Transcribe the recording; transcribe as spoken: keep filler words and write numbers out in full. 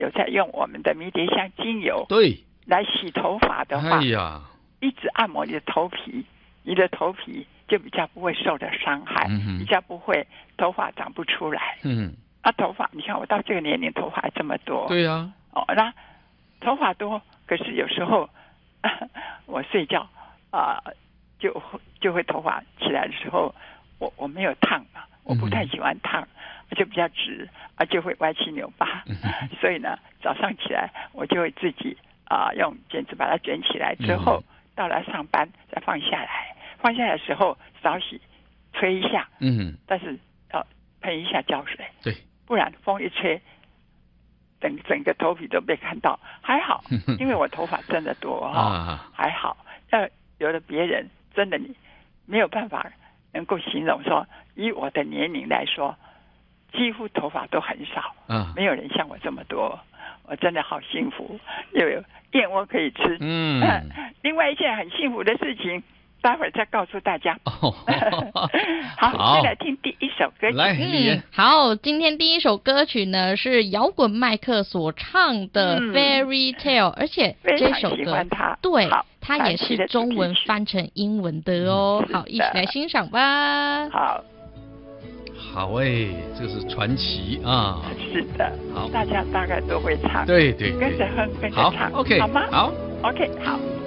有在用我们的迷迭香精油对来洗头发的话， 哎呀， 一直按摩你的头皮，你的头皮就比较不会受到伤害， 嗯、 比较不会头发长不出来。 嗯， 啊，头发，你看我到这个年龄，头发还这么多。 对呀、啊， 哦，那头发多，可是有时候我睡觉啊、呃，就就会头发起来的时候，我我没有烫嘛，我不太喜欢烫，嗯、就比较直啊，就会歪七扭八。嗯、所以呢，早上起来我就会自己啊、呃、用剪子把它卷起来，之后、嗯、到了上班再放下来，放下来的时候少洗，吹一下，嗯，但是要喷一下胶水， 对， 不然风一吹。整整个头皮都被看到，还好，因为我头发真的多哈、哦，还好。要有的别人真的你没有办法能够形容说，以我的年龄来说，几乎头发都很少，啊，没有人像我这么多，我真的好幸福，又有燕窝可以吃。嗯，另外一件很幸福的事情。待会儿再告诉大家。哦、好, 好，先来听第一首歌曲。 来，嗯，好，今天第一首歌曲呢是摇滚麦克所唱的《Fairy Tale》，嗯，而且这首歌对，它也是中文翻成英文的哦。嗯、好，一起来欣赏吧。 好， 好哎，这是传奇啊。 是的，好，大家大概都会唱。 对对对， 跟着哼，跟着唱， 好 ，OK， 好吗？ 好 ，OK， 好。